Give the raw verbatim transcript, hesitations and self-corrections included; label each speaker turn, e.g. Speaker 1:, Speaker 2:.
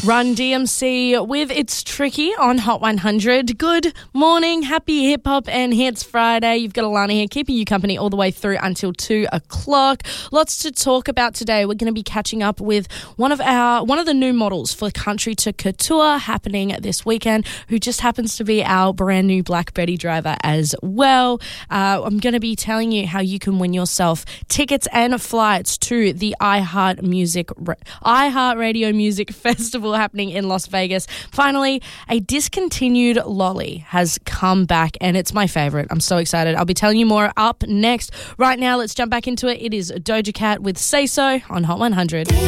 Speaker 1: Run D M C with It's Tricky on Hot one hundred. Good morning, happy hip hop and hits Friday. You've got Alana here keeping you company all the way through until two o'clock. Lots to talk about today. We're going to be catching up with one of our one of the new models for Country to Couture happening this weekend, who just happens to be our brand new Black Betty driver as well. Uh, I'm going to be telling you how you can win yourself tickets and flights to the iHeart Music iHeart Radio Music Festival happening in Las Vegas. Finally, a discontinued lolly has come back and it's my favorite. I'm so excited. I'll be telling you more up next. Right now, let's jump back into it. It is Doja Cat with Say So on Hot one hundred.